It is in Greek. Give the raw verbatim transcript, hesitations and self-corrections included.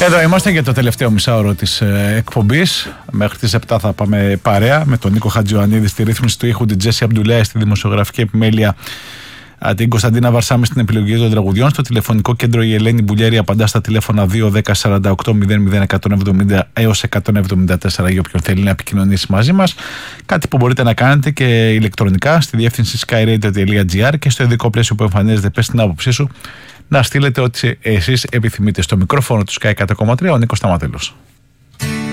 Εδώ είμαστε για το τελευταίο μισάωρο της ε, εκπομπής. Μέχρι τις επτά θα πάμε παρέα με τον Νίκο Χατζιωαννίδη στη ρύθμιση του ήχου, την Τζέσι Αμπντουλάη στη δημοσιογραφική επιμέλεια, την Κωνσταντίνα Βαρσάμη στην επιλογή των τραγουδιών. Στο τηλεφωνικό κέντρο η Ελένη Μπουλιέρη απαντά στα τηλέφωνα δύο δέκα σαράντα οκτώ μηδέν μηδέν εκατόν εβδομήντα έως εκατόν εβδομήντα τέσσερα για όποιον θέλει να επικοινωνήσει μαζί μας. Κάτι που μπορείτε να κάνετε και ηλεκτρονικά στη διεύθυνση skyradio τελεία gr και στο ειδικό πλαίσιο που εμφανίζεται, πες την άποψή σου, να στείλετε ό,τι εσείς επιθυμείτε. Στο μικρόφωνο του Sky εκατό κόμμα τρία ο Νίκος Σταματέλος.